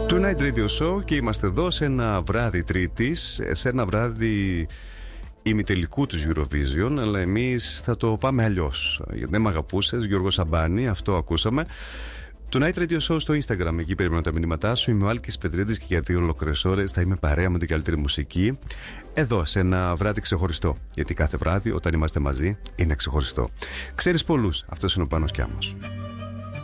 Tonight Radio Show και είμαστε εδώ σε ένα βράδυ Τρίτης, σε ένα βράδυ ημιτελικού του Eurovision, αλλά εμείς θα το πάμε αλλιώς. Γιατί δεν μ' αγαπούσες, Γιώργο Σαμπάνη, αυτό ακούσαμε. Tonight Radio Show στο Instagram, εκεί περιμένω τα μηνύματά σου. Είμαι ο Άλκης Πετρίδης και για 2 ολόκληρες ώρες θα είμαι παρέα με την καλύτερη μουσική. Εδώ, σε ένα βράδυ ξεχωριστό. Γιατί κάθε βράδυ, όταν είμαστε μαζί, είναι ξεχωριστό. Ξέρεις πολλούς, αυτός είναι ο Πάνος Κιάμος.